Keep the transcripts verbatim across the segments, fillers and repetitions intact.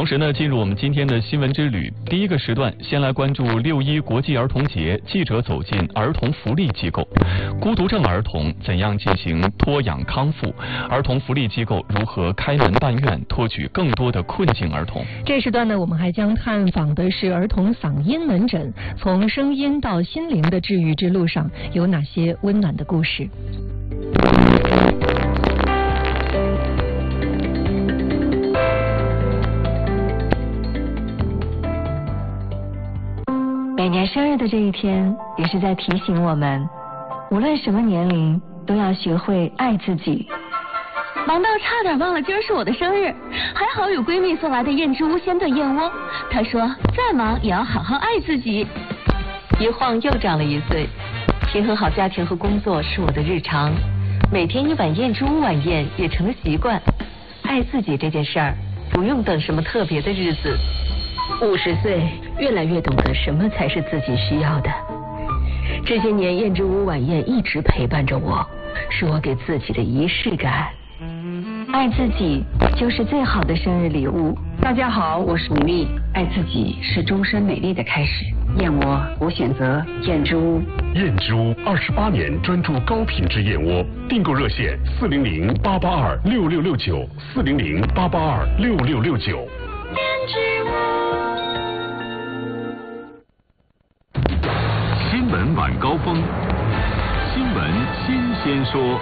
同时呢，进入我们今天的新闻之旅，第一个时段先来关注六一国际儿童节，记者走进儿童福利机构，孤独症儿童怎样进行托养康复，儿童福利机构如何开门办院，托举更多的困境儿童。 这时段呢，我们还将探访的是儿童嗓音门诊，从声音到心灵的治愈之路上有哪些温暖的故事。 每年生日的这一天，也是在提醒我们，无论什么年龄，都要学会爱自己。 忙到差点忘了今儿是我的生日，还好有闺蜜送来的燕之屋鲜炖燕窝。她说再忙也要好好爱自己。 一晃又长了一岁，平衡好家庭和工作是我的日常，每天一碗燕之屋晚宴也成了习惯。爱自己这件事儿，不用等什么特别的日子。五十岁，越来越懂得什么才是自己需要的。这些年，燕之屋晚宴一直陪伴着我，是我给自己的仪式感。爱自己就是最好的生日礼物。 大家好，我是米粒。爱自己是终身美丽的开始。燕窝，我选择燕之屋。 燕之屋二十八年专注高品质燕窝，订购热线四零零八八二六六六九四零零八八二六六六九。 燕之屋。 新闻晚高峰，新闻新鲜说。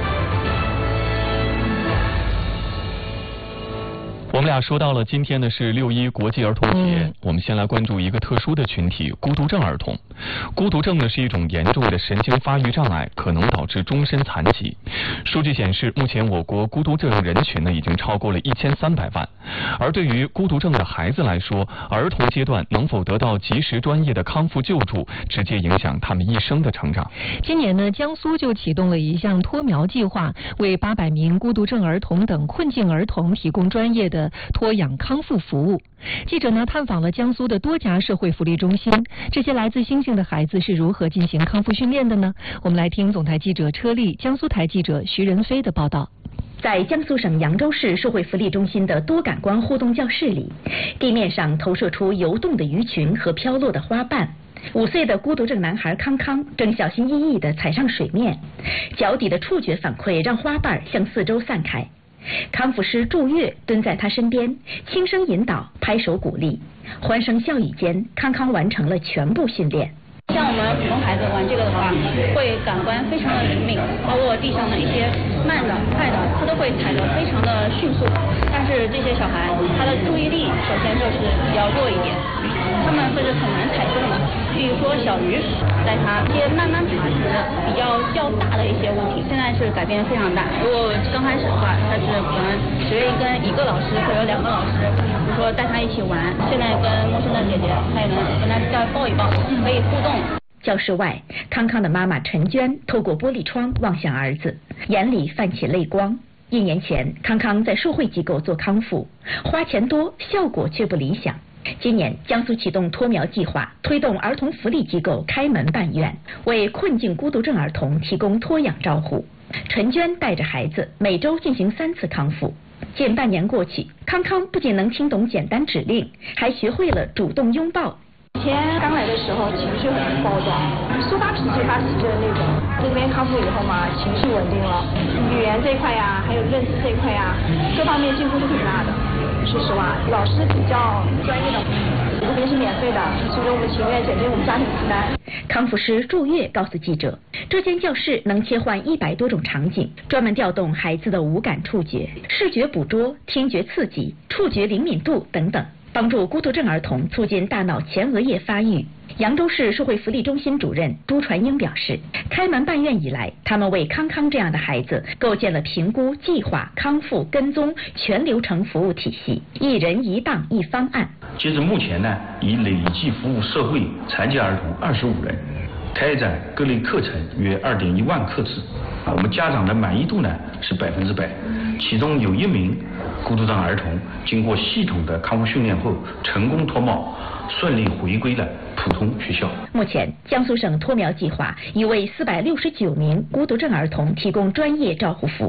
我们俩说到了今天的是六一国际儿童节，嗯、我们先来关注一个特殊的群体——孤独症儿童。孤独症呢是一种严重的神经发育障碍，可能导致终身残疾。数据显示，目前我国孤独症人群呢已经超过了一千三百万。而对于孤独症的孩子来说，儿童阶段能否得到及时专业的康复救助，直接影响他们一生的成长。 今年呢，江苏就启动了一项托苗计划，为八百名孤独症儿童等困境儿童提供专业的托养康复服务。记者呢探访了江苏的多家社会福利中心，这些来自星星的孩子是如何进行康复训练的呢？我们来听总台记者车丽、江苏台记者徐仁飞的报道。 在江苏省扬州市社会福利中心的多感官互动教室里，地面上投射出游动的鱼群和飘落的花瓣。五岁的孤独症男孩康康正小心翼翼地踩上水面，脚底的触觉反馈让花瓣向四周散开。康复师祝月蹲在他身边，轻声引导，拍手鼓励，欢声笑语间，康康完成了全部训练。 像我们普通孩子玩这个的话，会感官非常的灵敏，包括地上的一些慢的、快的，他都会踩得非常的迅速。但是这些小孩，他的注意力首先就是比较弱一点，他们会是很难踩中的。比如说小鱼，带他一些慢慢爬行的比较较大的一些物体，现在是改变非常大。如果刚开始的话，他是可能只愿意跟一个老师或者两个老师，比如说带他一起玩。现在跟陌生的姐姐，他也能跟他再抱一抱，可以互动。 教室外，康康的妈妈陈娟透过玻璃窗望向儿子，眼里泛起泪光。一年前，康康在社会机构做康复，花钱多，效果却不理想。今年，江苏启动托苗计划，推动儿童福利机构开门办院，为困境孤独症儿童提供托养照护。陈娟带着孩子每周进行三次康复。近半年过去，康康不仅能听懂简单指令，还学会了主动拥抱。 以前刚来的时候情绪很暴躁，说发脾气发脾气的那种。这边康复以后嘛，情绪稳定了，语言这一块呀，还有认知这一块呀，各方面进步是挺大的。说实话，老师比较专业的，这边是免费的，所以我们情愿减轻我们家庭负担。 康复师祝月告诉记者，这间教室能切换一百多种场景，专门调动孩子的五感触觉，视觉捕捉、听觉刺激、触觉灵敏度等等，帮助孤独症儿童促进大脑前额叶发育。扬州市社会福利中心主任朱传英表示，开门办院以来，他们为康康这样的孩子构建了评估、计划、康复、跟踪全流程服务体系，一人一档一方案。 截至目前呢，已累计服务社会残疾儿童二十五人，开展各类课程约二点一万课次。我们家长的满意度呢是百分之百，其中有一名孤独症儿童经过系统的康复训练后，成功脱帽，顺利回归了普通学校。 目前，江苏省托苗计划已为四百六十九名孤独症儿童提供专业照护服务。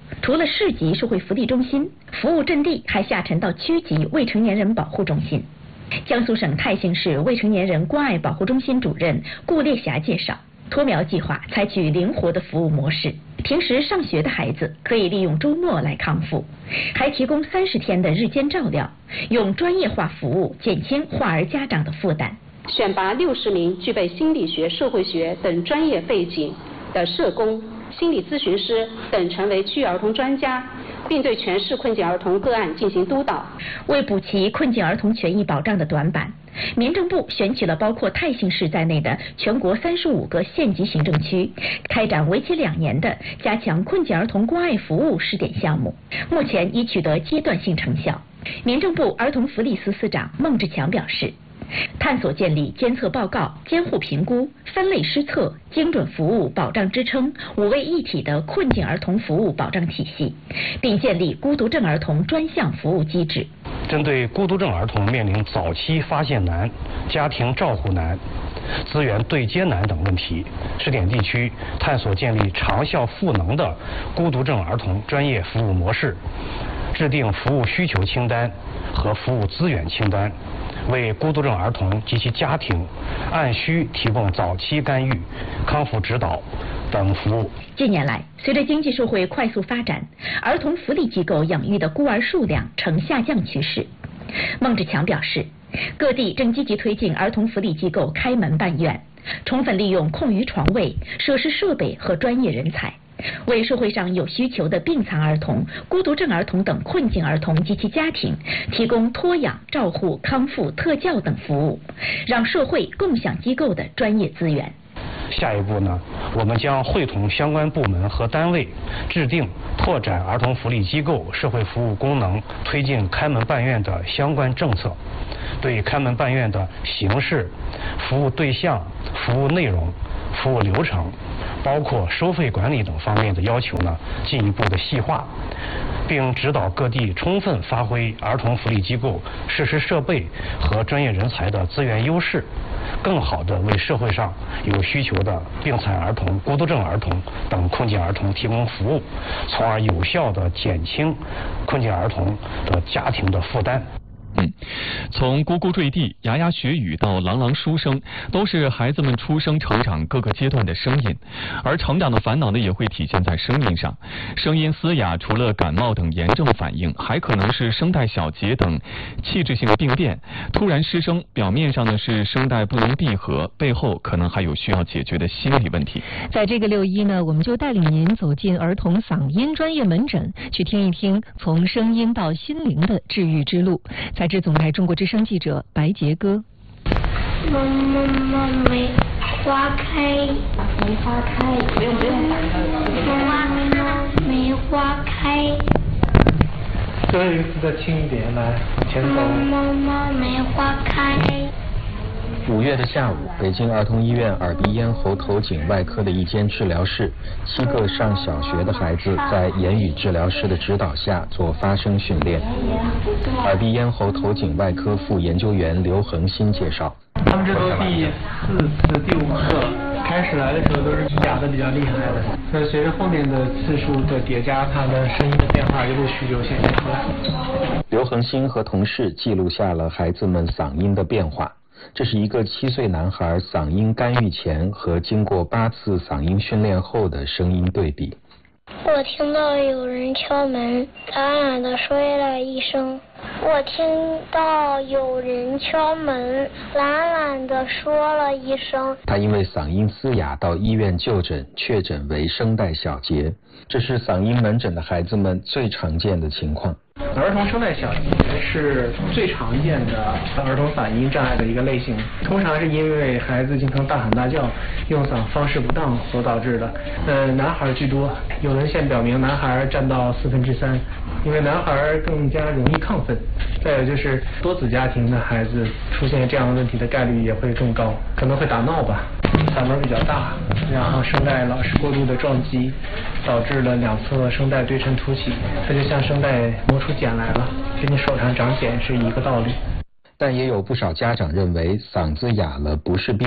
除了市级社会福利中心，服务阵地还下沉到区级未成年人保护中心。江苏省泰兴市未成年人关爱保护中心主任顾烈霞介绍，托苗计划采取灵活的服务模式，平时上学的孩子可以利用周末来康复，还提供三十天的日间照料，用专业化服务减轻患儿家长的负担。 选拔六十名具备心理学、社会学等专业背景的社工、心理咨询师等成为区域儿童专家，并对全市困境儿童个案进行督导。 为补齐困境儿童权益保障的短板，民政部选取了包括泰兴市在内的全国三十五个县级行政区，开展为期两年的加强困境儿童关爱服务试点项目，目前已取得阶段性成效。民政部儿童福利司司长孟志强表示，探索建立监测报告、监护评估、分类施策、精准服务保障支撑五位一体的困境儿童服务保障体系，并建立孤独症儿童专项服务机制。 针对孤独症儿童面临早期发现难、家庭照护难、资源对接难等问题，试点地区探索建立长效赋能的孤独症儿童专业服务模式，制定服务需求清单和服务资源清单，为孤独症儿童及其家庭按需提供早期干预、康复指导等服务。 近年来，随着经济社会快速发展，儿童福利机构养育的孤儿数量呈下降趋势。孟志强表示，各地正积极推进儿童福利机构开门办院，充分利用空余床位、设施设备和专业人才，为社会上有需求的病残儿童、孤独症儿童等困境儿童及其家庭提供托养、照护、康复、特教等服务，让社会共享机构的专业资源。 下一步呢，我们将会同相关部门和单位，制定拓展儿童福利机构社会服务功能、推进开门办院的相关政策，对开门办院的形式、服务对象、服务内容、服务流程，包括收费管理等方面的要求呢，进一步的细化，并指导各地充分发挥儿童福利机构设施设备和专业人才的资源优势，更好地为社会上有需求的病残儿童、孤独症儿童等困境儿童提供服务，从而有效地减轻困境儿童的家庭的负担。 嗯，从咕咕坠地、牙牙学语到朗朗书声，都是孩子们出生成长各个阶段的声音。而成长的烦恼呢，也会体现在声音上。声音嘶哑，除了感冒等炎症反应，还可能是声带小结等器质性病变。突然失声，表面上呢是声带不能闭合，背后可能还有需要解决的心理问题。 在这个六一呢，我们就带领您走进儿童嗓音专业门诊，去听一听从声音到心灵的治愈之路。采自总台中国之声记者白杰哥。 妈妈妈梅花开，梅花开，不用不用打妈妈梅花开。 最后一个字再轻一点，来往前走。 妈妈梅花开。 五月的下午，北京儿童医院耳鼻咽喉头颈外科的一间治疗室，七个上小学的孩子在言语治疗师的指导下做发声训练。耳鼻咽喉头颈外科副研究员刘恒新介绍， 他们这都第四次、第五次了。开始来的时候都是哑的比较厉害的，所以随着后面的次数的叠加，他的声音的变化就陆续就显现出来。 刘恒新和同事记录下了孩子们嗓音的变化。这是一个七岁男孩嗓音干预前和经过八次嗓音训练后的声音对比。 我听到有人敲门，懒懒地说了一声。我听到有人敲门，懒懒地说了一声。 他因为嗓音嘶哑到医院就诊，确诊为声带小结。这是嗓音门诊的孩子们最常见的情况。 儿童声带小结是最常见的儿童嗓音障碍的一个类型，通常是因为孩子经常大喊大叫、用嗓方式不当所导致的。呃，男孩居多，有文献表明男孩占到四分之三，因为男孩更加容易亢奋。再有就是多子家庭的孩子出现这样的问题的概率也会更高，可能会打闹吧，嗓门比较大，然后声带老是过度的撞击，导致了两侧声带对称凸起，它就像声带磨出茧来了，跟你手上长茧是一个道理。 但也有不少家长认为嗓子哑了不是病，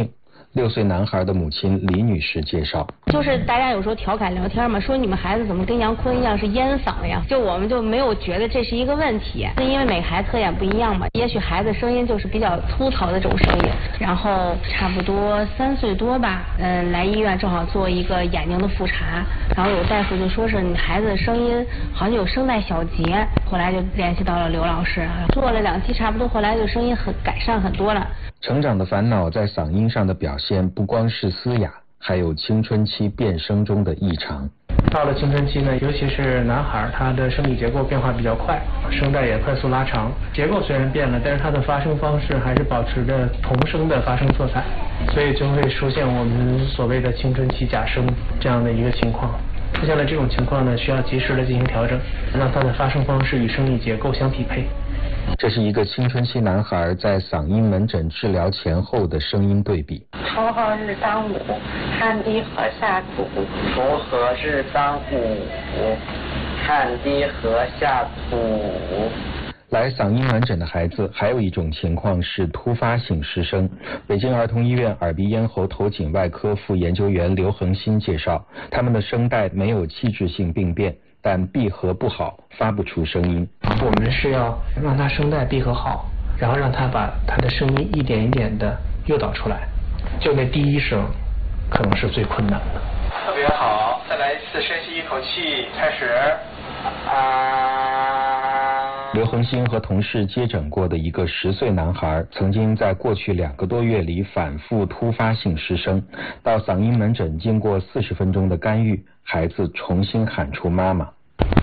六岁男孩的母亲李女士介绍， 就是大家有时候调侃聊天嘛，说你们孩子怎么跟杨坤一样是烟嗓呀？就我们就没有觉得这是一个问题，因为每个孩子特点不一样嘛。也许孩子声音就是比较粗糙的这种声音，然后差不多三岁多吧，嗯，来医院正好做一个眼睛的复查，然后有大夫就说是你孩子的声音好像有声带小结，后来就联系到了刘老师，做了两期，差不多后来就声音很改善很多了。 成长的烦恼在嗓音上的表现不光是嘶哑，还有青春期变声中的异常。 到了青春期呢，尤其是男孩，他的生理结构变化比较快，声带也快速拉长，结构虽然变了，但是他的发声方式还是保持着童声的发声色彩，所以就会出现我们所谓的青春期假声这样的一个情况。出现了这种情况呢，需要及时的进行调整，让他的发声方式与生理结构相匹配。 这是一个青春期男孩在嗓音门诊治疗前后的声音对比。 锄禾日当午，汗滴禾下土。锄禾日当午，汗滴禾下土。 来嗓音门诊的孩子还有一种情况是突发性失声。北京儿童医院耳鼻咽喉头颈外科副研究员刘恒新介绍，他们的声带没有器质性病变，但闭合不好，发不出声音。 我们是要让他声带闭合好，然后让他把他的声音一点一点的诱导出来。就那第一声可能是最困难的。 特别好，再来一次，深吸一口气，开始。啊。 刘恒新和同事接诊过的一个十岁男孩，曾经在过去两个多月里反复突发性失声，到嗓音门诊经过四十分钟的干预，孩子重新喊出妈妈。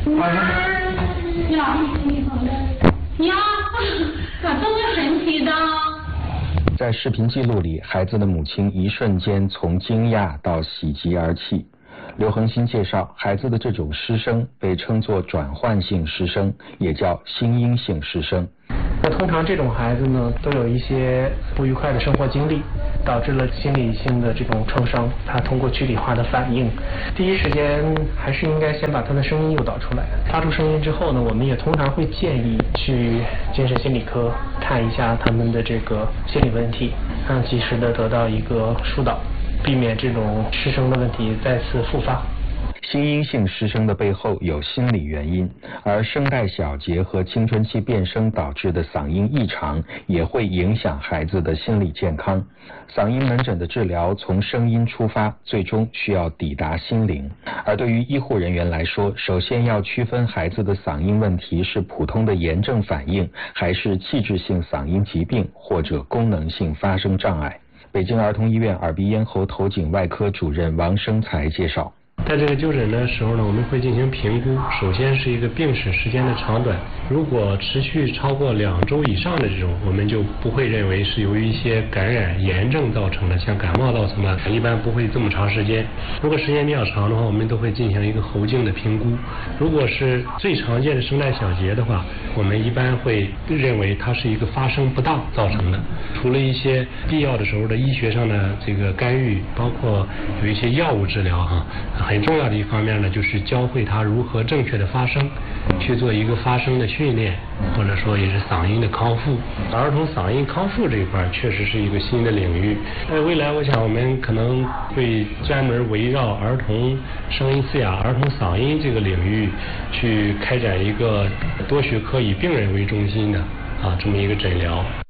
呀，呀，咋这么神奇的？ 在视频记录里，孩子的母亲一瞬间从惊讶到喜极而泣。刘恒新介绍，孩子的这种失声被称作转换性失声，也叫心因性失声。 那通常这种孩子呢，都有一些不愉快的生活经历，导致了心理性的这种创伤。他通过躯体化的反应，第一时间还是应该先把他的声音诱导出来。发出声音之后呢，我们也通常会建议去精神心理科看一下他们的这个心理问题，让及时的得到一个疏导，避免这种失声的问题再次复发。 心因性失声的背后有心理原因，而声带小结和青春期变声导致的嗓音异常也会影响孩子的心理健康。嗓音门诊的治疗从声音出发，最终需要抵达心灵。而对于医护人员来说，首先要区分孩子的嗓音问题是普通的炎症反应，还是器质性嗓音疾病或者功能性发声障碍。北京儿童医院耳鼻咽喉头颈外科主任王生才介绍， 在这个就诊的时候呢，我们会进行评估。首先是一个病史时间的长短，如果持续超过两周以上的这种，我们就不会认为是由于一些感染炎症造成的，像感冒造成的，一般不会这么长时间。如果时间比较长的话，我们都会进行一个喉镜的评估。如果是最常见的声带小结的话，我们一般会认为它是一个发声不当造成的。除了一些必要的时候的医学上的这个干预，包括有一些药物治疗哈，很重要的一方面呢，就是教会他如何正确的发声，去做一个发声的训练，或者说也是嗓音的康复。儿童嗓音康复这一块确实是一个新的领域。在未来，我想我们可能会专门围绕儿童声音嘶哑、儿童嗓音这个领域，去开展一个多学科以病人为中心的啊这么一个诊疗。